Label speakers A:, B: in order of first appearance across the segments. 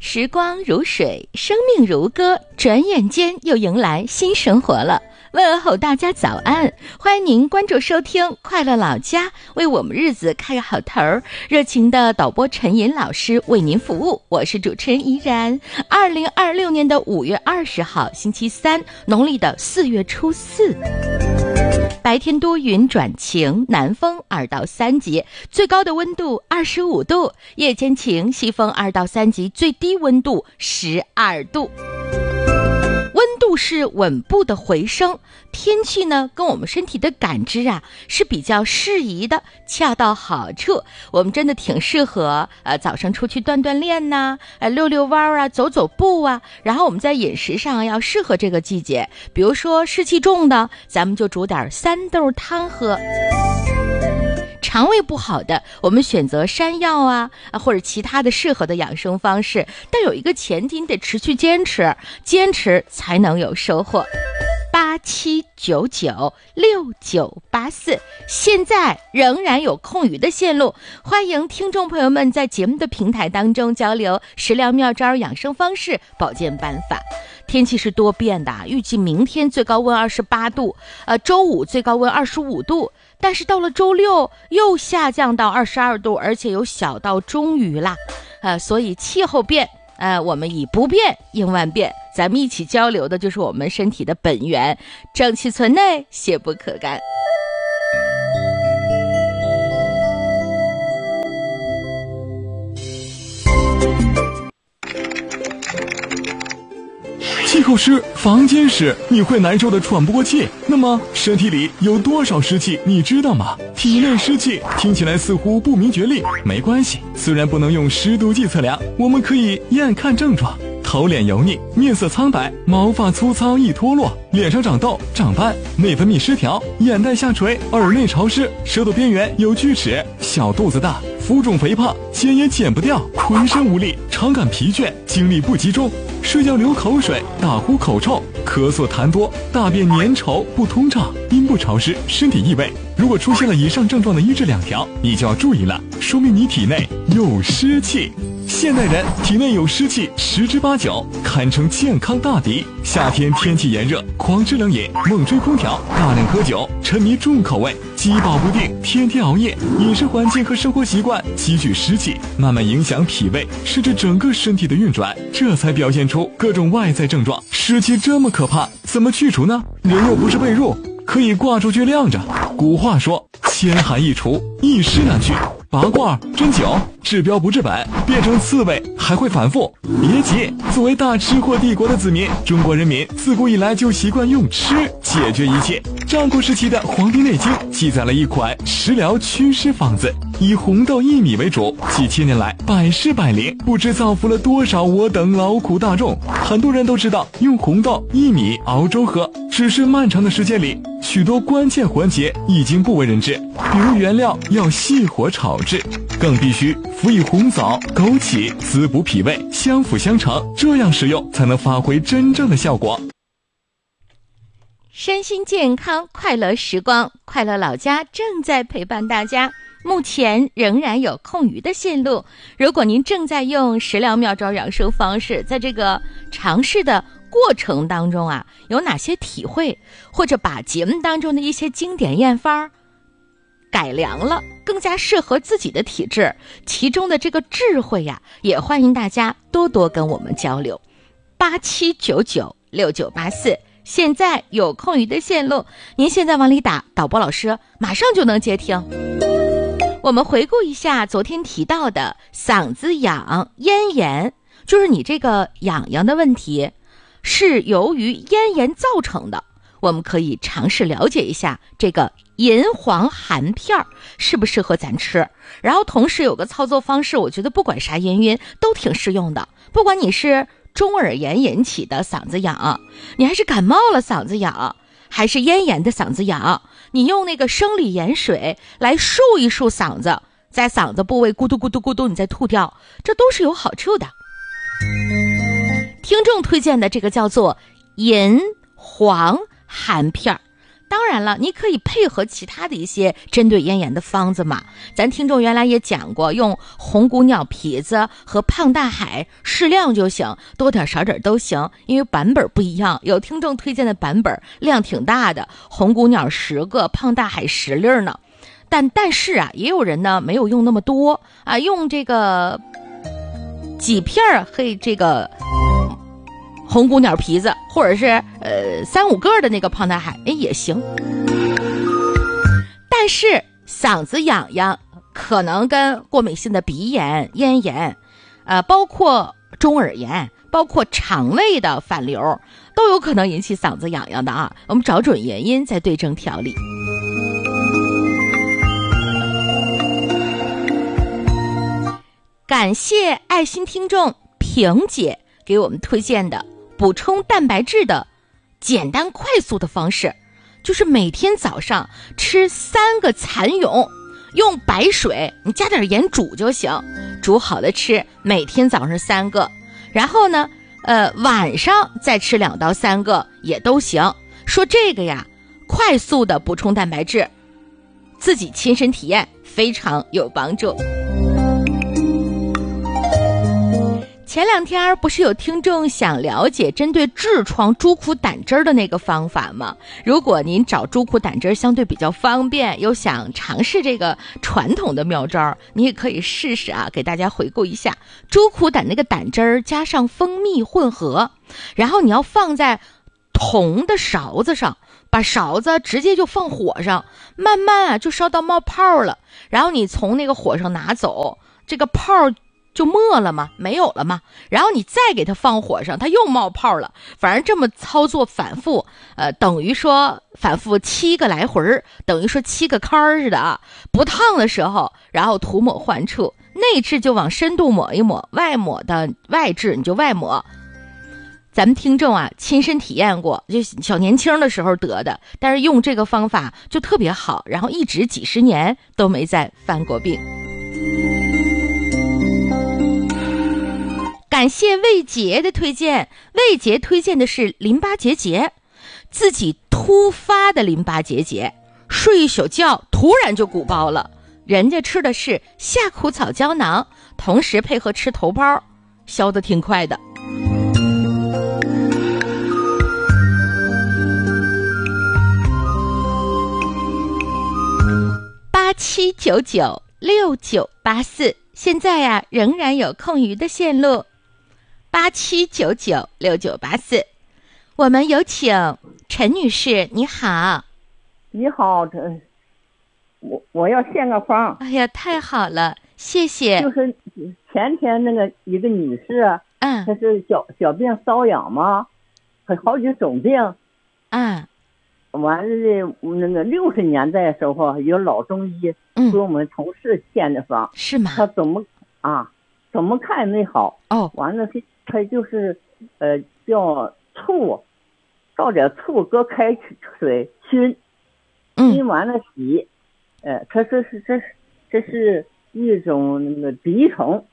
A: 时光如水，生命如歌，转眼间又迎来新生活了。问候大家早安，欢迎您关注收听快乐老家，为我们日子开个好头。热情的导播陈寅老师为您服务，我是主持人依然。2026年的5月20号星期三，农历的4月初4。白天多云转晴，南风2到3级，最高的温度25度；夜间晴，西风2到3级，最低温度12度。温度是稳步的回升，天气呢跟我们身体的感知啊是比较适宜的，恰到好处。我们真的挺适合早上出去锻炼溜溜弯啊，走走步啊。然后我们在饮食上要适合这个季节，比如说湿气重的，咱们就煮点3豆汤喝。肠胃不好的，我们选择山药啊，或者其他的适合的养生方式。但有一个前提，你得持续坚持，坚持才能有收获。87996984，现在仍然有空余的线路，欢迎听众朋友们在节目的平台当中交流食疗妙招、养生方式、保健办法。天气是多变的，预计明天最高温28度，周五最高温25度，但是到了周六又下降到22度，而且有小到中雨啦，所以气候变，我们以不变应万变，咱们一起交流的就是我们身体的本源，正气存内，邪不可干。
B: 气候湿，房间湿，你会难受的喘不过气。那么身体里有多少湿气你知道吗？体内湿气听起来似乎不明觉厉，没关系，虽然不能用湿度计测量，我们可以验看症状。头脸油腻，面色苍白，毛发粗糙易脱落，脸上长痘长斑，内分泌失调，眼袋下垂，耳内潮湿，舌头边缘有锯齿，小肚子大，浮肿肥胖，减也减不掉，浑身无力，常感疲倦，精力不集中，睡觉流口水，打呼口臭，咳嗽痰多，大便粘稠不通畅，阴部潮湿，身体异味。如果出现了以上症状的1至2条，你就要注意了，说明你体内有湿气。现代人体内有湿气10之8九，堪称健康大敌。夏天天气炎热，狂吃冷饮，猛吹空调，大量喝酒，沉迷重口味，饥饱不定，天天熬夜，饮食环境和生活习惯积聚湿气，慢慢影响脾胃，甚至整个身体的运转，这才表现出各种外在症状。湿气这么可怕，怎么去除呢？人又不是被褥，可以挂出去晾着。古话说，千寒易除，一湿难去。拔罐针灸治标不治本，变成刺猬还会反复。别急，作为大吃货帝国的子民，中国人民自古以来就习惯用吃解决一切。战国时期的《黄帝内经》记载了一款食疗祛湿方子，以红豆薏米为主，几千年来百试百灵，不知造福了多少我等劳苦大众。很多人都知道用红豆薏米熬粥喝，只是漫长的时间里，许多关键环节已经不为人知，比如原料要细火炒制，更必须辅以红枣、枸杞滋补脾胃，相辅相成，这样使用才能发挥真正的效果。
A: 身心健康，快乐时光，快乐老家正在陪伴大家。目前仍然有空余的线路，如果您正在用食疗妙招养生方式，在这个尝试的过程当中啊，有哪些体会，或者把节目当中的一些经典验方改良了，更加适合自己的体质，其中的这个智慧呀，也欢迎大家多多跟我们交流。87996984，现在有空余的线路，您现在往里打，导播老师马上就能接听。我们回顾一下昨天提到的嗓子痒、咽炎，就是你这个痒痒的问题是由于咽炎造成的，我们可以尝试了解一下这个银黄含片适不适合咱吃。然后同时有个操作方式，我觉得不管啥原因都挺适用的，不管你是中耳炎引起的嗓子痒，你还是感冒了嗓子痒，还是咽炎的嗓子痒，你用那个生理盐水来漱一漱嗓子，在嗓子部位咕嘟咕嘟咕嘟你再吐掉，这都是有好处的。听众推荐的这个叫做银黄含片， 当然了，你可以配合其他的一些针对咽炎的方子嘛。咱听众原来也讲过，用红谷鸟皮子和胖大海适量就行，多点少点都行，因为版本不一样。有听众推荐的版本量挺大的，红谷鸟10个，胖大海10粒呢。但是啊，也有人呢没有用那么多啊，用这个几片黑这个红谷鸟皮子，或者是3、5个的那个胖大海，也行。但是嗓子痒痒，可能跟过敏性的鼻炎、咽炎，包括中耳炎，包括肠胃的反流，都有可能引起嗓子痒痒的啊。我们找准原因再对症调理。感谢爱心听众萍姐给我们推荐的补充蛋白质的简单快速的方式，就是每天早上吃3个蚕蛹，用白水你加点盐煮就行，煮好了吃，每天早上3个，然后呢晚上再吃2到3个也都行。说这个呀，快速的补充蛋白质，自己亲身体验非常有帮助。前2天不是有听众想了解针对痔疮猪苦胆汁的那个方法吗？如果您找猪苦胆汁相对比较方便，又想尝试这个传统的妙招，你也可以试试啊。给大家回顾一下，猪苦胆那个胆汁加上蜂蜜混合，然后你要放在铜的勺子上，把勺子直接就放火上，慢慢就烧到冒泡了，然后你从那个火上拿走，这个泡就没了吗？没有了吗？然后你再给它放火上，它又冒泡了。反正这么操作反复，等于说反复7个来回，等于说7个坎似的啊。不烫的时候，然后涂抹患处，内痔就往深度抹一抹，外抹的外痔你就外抹。咱们听众啊，亲身体验过，就小年轻的时候得的，但是用这个方法就特别好，然后一直几10年都没再犯过病。感谢魏杰的推荐，魏杰推荐的是淋巴结节，自己突发的淋巴结节，睡一宿觉突然就鼓包了，人家吃的是夏枯草胶囊，同时配合吃头孢，消得挺快的。87996984，现在呀仍然有空余的线路。87996984，我们有请陈女士，你好。
C: 你好，我要献个方。
A: 哎呀，太好了，谢谢。
C: 就是前天那个一个女士，她是小病瘙痒嘛，好几种病，完了那个60年代的时候有老中医给我们同事献的方，
A: 是吗？
C: 他怎么看没好
A: 哦，
C: 完了他就是叫醋，倒点醋搁开水熏，熏完了洗，他说这是一种那个鼻虫，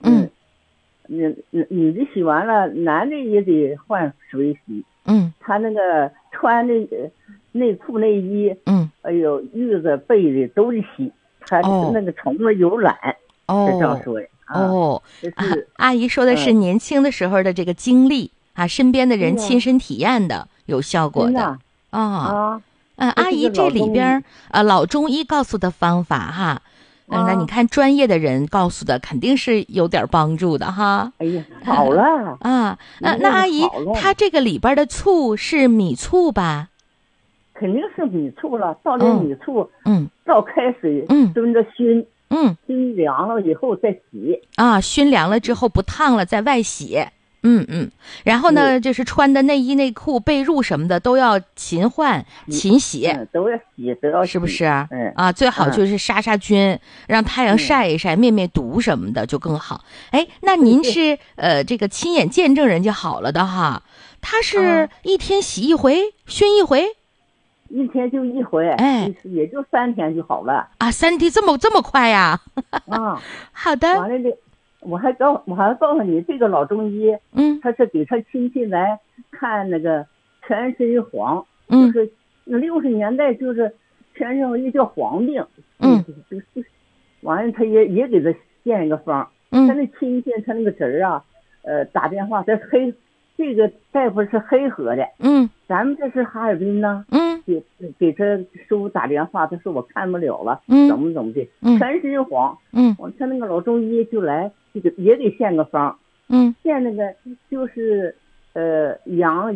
C: 女的洗完了，男的也得换水洗，他那个穿的内裤内衣，还有褥子被子都得洗，他那个虫子有懒，是这样说的。
A: 阿姨说的是年轻的时候的这个经历啊，身边的人亲身体验的，有效果的阿姨这里边老中医告诉的方法哈，那你看专业的人告诉的肯定是有点帮助的哈。
C: 哎呀，好了
A: 那阿姨她这个里边的醋是米醋吧？
C: 肯定是米醋了，倒点米醋，倒开水，蹲着熏。熏凉了以后再洗
A: 熏凉了之后不烫了再外洗，然后呢就是穿的内衣内裤被褥什么的都要勤换勤洗，
C: 都要洗，
A: 是不是？最好就是杀杀菌，让太阳晒一晒，灭灭毒什么的就更好。那您是这个亲眼见证人家好了的哈，他是一天洗一回，熏一回。
C: 一天就一回，也就3天就好了
A: 3天这么快呀？好的。
C: 完了我还告诉你，这个老中医，他是给他亲戚来看那个全身黄，就是那60年代就是全身一叫黄病，完了他也给他献一个方，他那亲戚他那个侄儿啊，打电话，这个大夫是黑河的，咱们这是哈尔滨呢，给他师傅打电话，他说我看不了了，怎么的，全身黄，他那个老中医就来，也给献个方，献那个就是羊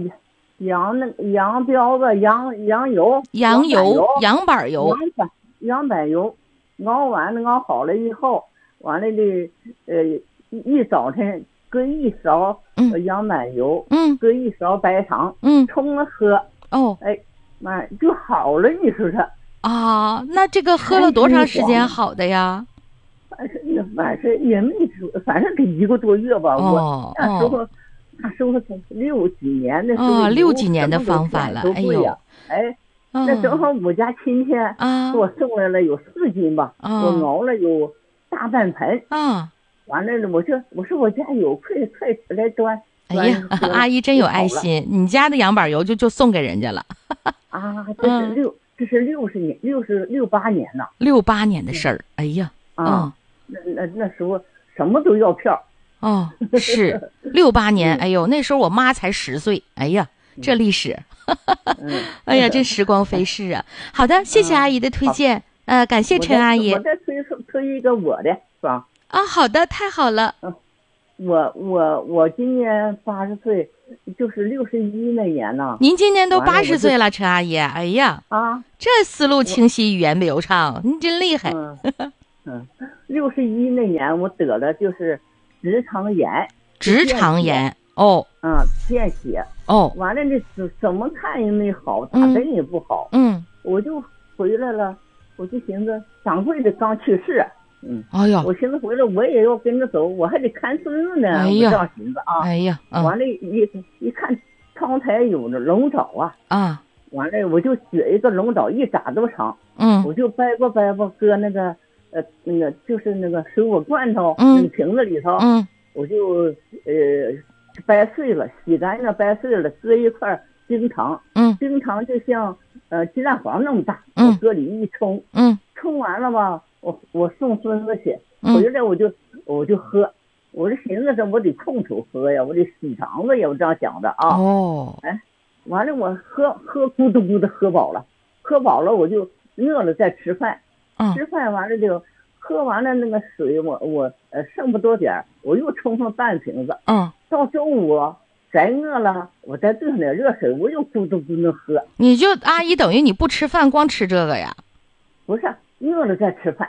C: 膘子、羊油、
A: 羊板油，
C: 熬完了，熬好了以后，完了的一早晨搁1勺羊板油，搁1勺白糖，冲了喝，哎妈就好了，你说说
A: 啊？那这个喝了多长时间好的呀？
C: 反正也没说，反正得1个多月吧。我那时候60几年的时候
A: ，60几年的方法了，哎呦，
C: 那正好我家亲戚给我送来了有4斤吧，我熬了有大半盆，完了我说我家有，快起来端。
A: 哎呀，阿姨真有爱心，你家的羊板油就送给人家了。
C: 这是68年呢
A: ，68年的事儿，哎呀，
C: 那时候什么都要票。
A: 是68年，哎呦，那时候我妈才10岁，哎呀，这历史，哎呀，这时光飞逝啊！好的，谢谢阿姨的推荐，感谢陈阿姨。
C: 我再推一个我的，是吧？
A: 好的，太好了。
C: 我今年80岁，就是61那年呢。
A: 您今年都80岁了，陈阿姨，哎呀，这思路清晰，语言流畅，您真厉害。
C: 61那年我得了就是直肠炎，便血，完了这怎么看也没好，打针也不好，我就回来了，我就寻思掌柜的刚去世，我寻思回来我也要跟着走，我还得看孙子呢，我这样寻思啊，完了一看窗台有着龙爪完了我就选一个龙爪一拃多长，我就掰吧搁那个就是那个水果罐头，那个瓶子里头，我就掰碎了，洗干净掰碎了，搁一块冰糖，冰糖就像鸡蛋黄那么大，我搁里一冲，冲完了吧，我送孙子去，回来我就喝，我这寻思着我得空手喝呀，我得洗肠子呀，我这样想的啊。完了我喝咕嘟咕的喝饱了我就饿了再吃饭，吃饭完了就喝完了那个水，我剩不多点我又冲上半瓶子，到中午再饿了，我再兑上点热水，我又咕嘟咕的喝。
A: 你就阿姨等于你不吃饭，光吃这个呀？
C: 不是，饿了再吃饭。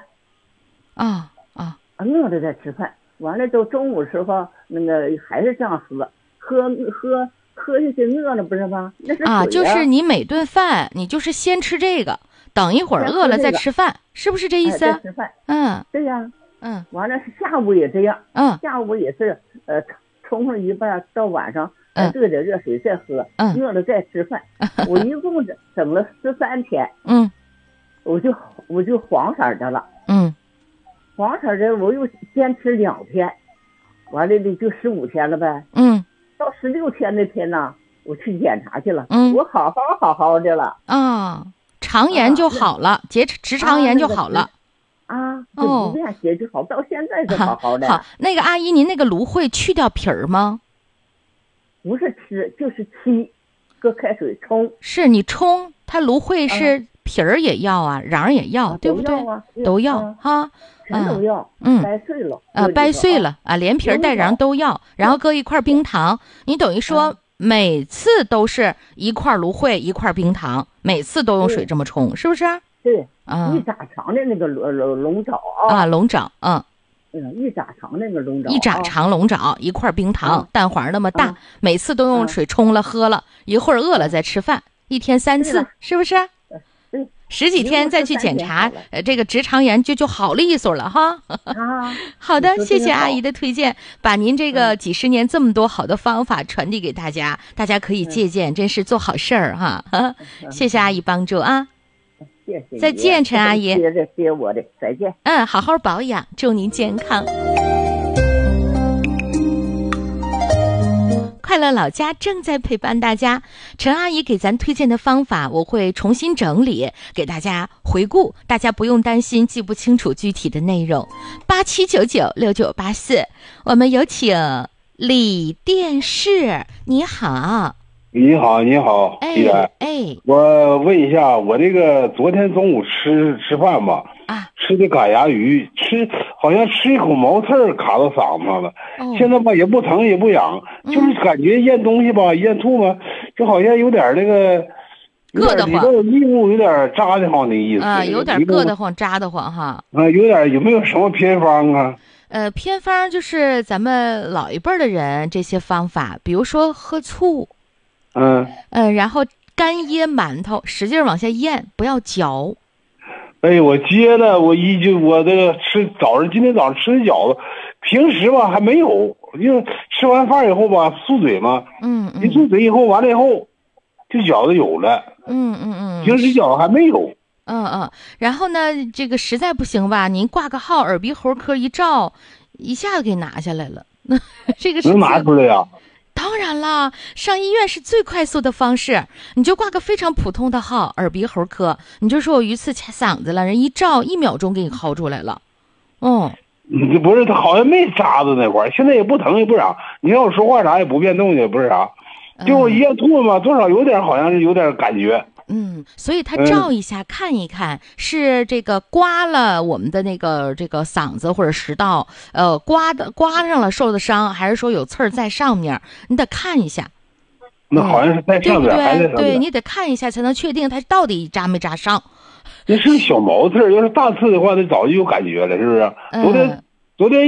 C: 饿了再吃饭，完了到中午时候那个还是这样喝下去饿了不是吗？那是水
A: 就是你每顿饭你就是先吃这个，等一会儿饿了再吃饭，是不是这意思？
C: 再吃饭。对呀。完了下午也这样。下午也是冲上一半，到晚上兑点热水再喝，饿了再吃饭。我一共整了13天。我就黄色的了。黄色的我又坚持2天，完了就15天了呗。到16天那天呢，我去检查去了。我好好的了。
A: 肠炎就好了，直肠炎就好了。
C: 就不便血就好，到现在是好好的。
A: 好，那个阿姨，您那个芦荟去掉皮儿吗？
C: 不是吃，就是沏，搁开水冲。
A: 是你冲，它芦荟是皮儿也要瓤也要，对不对？都要哈。
C: 全都要。掰碎了。
A: 掰碎了连皮儿带瓤都要，然后搁一块冰糖。你等于说每次都是一块芦荟一块冰糖，每次都用水这么冲，是不是？
C: 对。一拃长的那个龙爪
A: 龙爪。
C: 一拃长那个龙爪，
A: 一拃长龙爪，一块冰糖，蛋黄那么大，每次都用水冲了喝了，一会儿饿了再吃饭，1天3次，是不是？10几天再去检查，这个直肠炎就好利索了哈。好的，谢谢阿姨的推荐，把您这个几十年这么多好的方法传递给大家，大家可以借鉴，真是做好事儿哈。谢谢阿姨帮助啊。
C: 谢谢。
A: 再见，陈阿姨。
C: 接我的，再见。
A: 好好保养，祝您健康。 快乐老家正在陪伴大家，陈阿姨给咱推荐的方法我会重新整理给大家回顾，大家不用担心记不清楚具体的内容。87996984，我们有请李电视。你好。
D: 你好，你好，依然。我问一下，我这个昨天中午吃饭吧，吃的赶牙鱼，好像吃一口毛刺卡到嗓子上了。现在吧也不疼也不痒，就是感觉咽东西吧，咽吐沫，就好像有点那个
A: 硌得慌，
D: 异物有点扎得慌的意思
A: 啊，有点硌得慌扎得慌哈。
D: 有点，有没有什么偏方啊？
A: 偏方就是咱们老一辈的人这些方法，比如说喝醋。然后干噎馒头，使劲往下咽，不要嚼。
D: 我接了，我这个今天早上吃的饺子，平时吧还没有，因为吃完饭以后吧漱嘴嘛，一漱嘴以后完了以后，这饺子有了，平时饺子还没有。
A: 然后呢，这个实在不行吧，您挂个号，耳鼻喉科一照，一下子给拿下来了。这个是
D: 能拿出来呀？
A: 当然啦，上医院是最快速的方式。你就挂个非常普通的号，耳鼻喉科，你就说我鱼刺卡嗓子了，人一照1秒钟给你薅出来了。
D: 你不是，他好像没扎的那块儿，现在也不疼也不痒，你让我说话啥也不变动，也不是啥，就我一咽吐嘛，多少有点，好像是有点感觉。
A: 所以他照一下，看一看是这个刮了我们的这个嗓子或者食道，刮上了受的伤，还是说有刺儿在上面，你得看一下。
D: 那好像是在上面，还在上面。
A: 对，你得看一下才能确定它到底扎没扎伤。
D: 那是小毛刺，要是大刺的话，它早就有感觉了，是不是？昨天